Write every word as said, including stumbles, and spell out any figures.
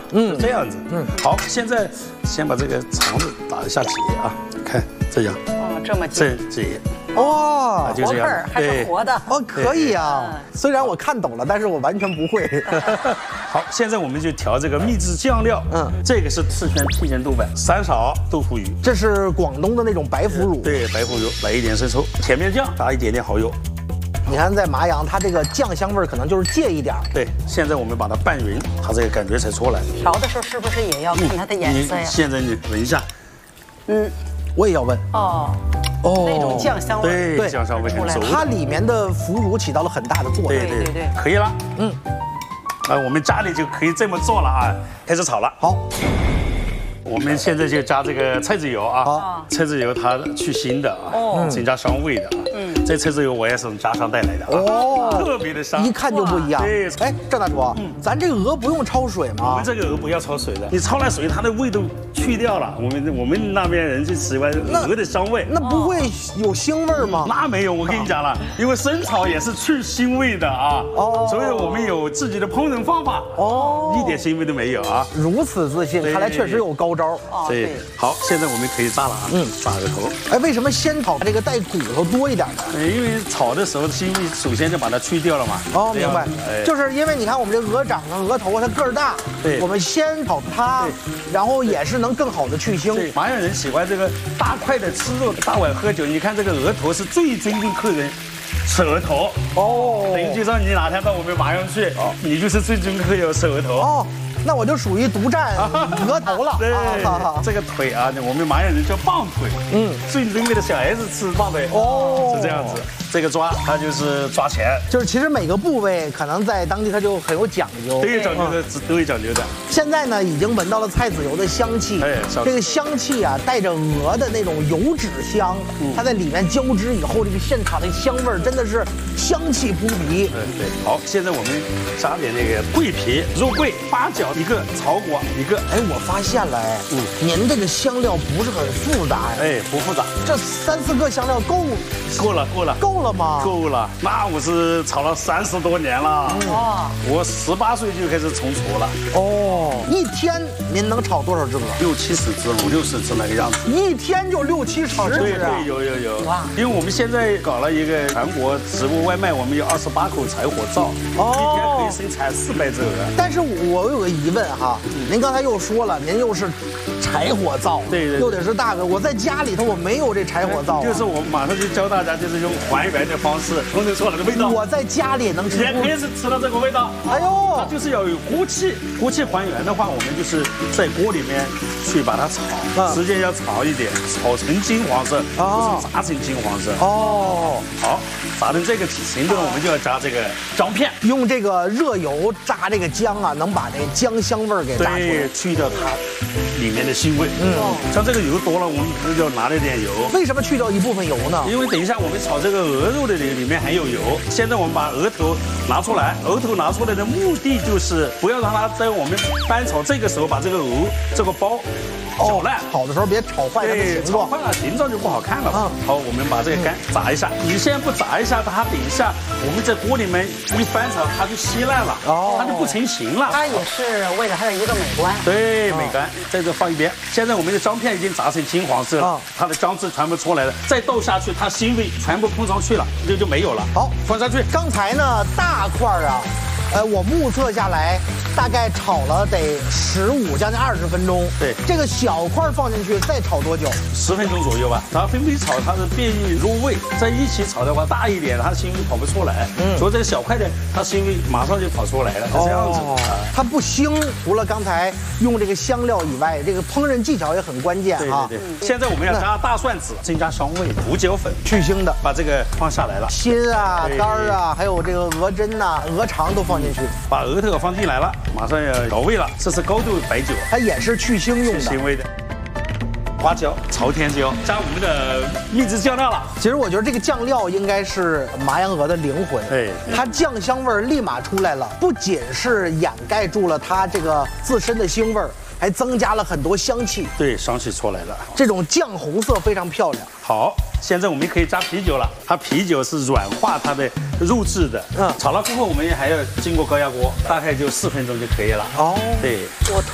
嗯，这样子。嗯，好，现在先把这个肠子打一下结啊，看这样。 哦，这么这结。 哇， 就这样， 还是活的哦，可以啊。虽然我看懂了，但是我完全不会。 好，现在我们就调这个秘制酱料。嗯，这个是四川郫县豆瓣，三勺豆腐乳， 这是广东的那种白腐乳。 对，白腐乳，来一点生抽，甜面酱，打一点点蚝油。 你看，在麻阳，它这个酱香味儿可能就是介一点。 对，现在我们把它拌匀，它这个感觉才出来。 调的时候是不是也要看它的颜色呀？ 现在你闻一下。 嗯，我也要闻。 哦。 哦，那种酱香味， 对，酱香味很足。 它里面的腐乳起到了很大的作用。 对对对，可以了。嗯，啊，我们家里就可以这么做了啊，开始炒了。 好， 我们现在就加这个菜籽油啊。好，菜籽油它去腥的啊，增加香味的啊。嗯，这菜籽油我也是从家乡带来的哦，特别的香， 一看就不一样。 对， 哎，郑大厨，咱这个鹅不用焯水吗？ 我们这个鹅不要焯水的，你焯了水，它的味都去掉了。我们我们那边人就喜欢鹅的香味， 那不会有腥味吗？ 那没有，我跟你讲了，因为生炒也是去腥味的啊。哦，所以我们有自己的烹饪方法。哦，一点腥味都没有啊。 如此自信，看来确实有高招。 对，好，现在我们可以炸了啊。嗯，炸个头。 哎，为什么先炒这个带骨头多一点呢？ 因为炒的时候腥味首先就把它去掉了嘛。 哦，明白。就是因为你看我们这鹅掌啊、鹅头啊，它个儿大。对。我们先炒它，然后也是能更好的去腥。 对，麻阳人喜欢这个大块的吃肉，大碗喝酒。你看这个鹅头是最尊重客人。吃鹅头哦，等于就说你哪天到我们麻阳去，你就是最尊客有吃鹅头哦。 那我就属于独占鹅头了。 对，这个腿啊，我们麻阳人叫棒腿。嗯，最珍贵的小孩子吃棒腿哦，是这样子。这个抓它就是抓钱， 就是其实每个部位可能在当地它就很有讲究， 都有讲究的，都有讲究的。 现在呢，已经闻到了菜籽油的香气，哎，这个香气啊，带着鹅的那种油脂香，它在里面交织以后，这个现场的香味儿真的是香气扑鼻。 嗯，对。好，现在我们加点那个桂皮、肉桂、八角一个，草果一个。 哎，我发现了，哎，嗯，您这个香料不是很复杂呀？ 哎，不复杂， 这三四个香料够， 够了，够了， 够了吗？ 够了。那我是炒了三十多年了，哇！我十八岁就开始从厨了。哦， 一天您能炒多少只鹅？ 六七十只，五六十只那个样子。 一天就六七十只啊？ 对对，有有有。哇！因为我们现在搞了一个全国直播外卖，我们有二十八口柴火灶，哦，一天可以生产四百只鹅。 但是我有个疑问哈，您刚才又说了，您又是柴火灶，对对，又得是大鹅。我在家里头我没有这柴火灶， 就是我马上就教大家，就是用还原的方式烹饪出来的味道。 我在家里能吃， 也可以是吃到这个味道。哎呦，它就是要有锅气，锅气还原的话，我们就是在锅里面去把它炒，时间要长一点，炒成金黄色，不是炸成金黄色。哦，好，炸成这个程度，我们就要加这个姜片， 用这个热油炸这个姜啊，能把这个姜香味儿给炸出来， 对，去掉它里面的腥味。嗯，像这个油多了，我们可能就要拿了点油。 为什么去掉一部分油呢？ 因为等一下我们炒这个鹅肉的里里面含有油。现在我们把鹅头拿出来，鹅头拿出来的目的就是不要让它在我们翻炒这个时候把这个鹅这个包搅烂， 炒的时候别炒坏它的形状， 炒坏了形状就不好看了。嗯，好，我们把这个干炸一下。你先不炸一下，它等一下我们在锅里面一翻炒，它就稀烂了，哦，它就不成形了。 它也是为了它的一个美观。 对，美观。在这放一边。现在我们的姜片已经炸成金黄色了，它的姜汁全部出来了，再倒下去，它腥味全部碰上去了，这就没有了。好，放下去。 刚才呢，大块啊。呃，我目测下来，大概炒了得十五将近二十分钟。对，这个小块放进去再炒多久？ 十分钟左右吧。它分开炒，它是便于入味；在一起炒的话，大一点，它腥味跑不出来。嗯，所以这个小块的，它腥味马上就跑出来了，是这样子。哦， 它不腥，除了刚才用这个香料以外，这个烹饪技巧也很关键啊。 对对对。现在我们要加大蒜籽，增加香味；胡椒粉去腥的， 把这个放下来了。 心啊、肝儿啊，还有这个鹅胗呐、鹅肠都放进去， 把鹅头放进来了，马上要调味了。这是高度白酒， 它也是去腥用的， 去腥味的。花椒、朝天椒，加我们的秘制酱料了。 其实我觉得这个酱料应该是麻阳鹅的灵魂，对，它酱香味儿立马出来了，不仅是掩盖住了它这个自身的腥味儿，还增加了很多香气。 对，香气出来了。 这种酱红色非常漂亮。 好，现在我们可以加啤酒了。它啤酒是软化它的肉质的。嗯，炒了过后我们还要经过高压锅，大概就四分钟就可以了。哦，对。 我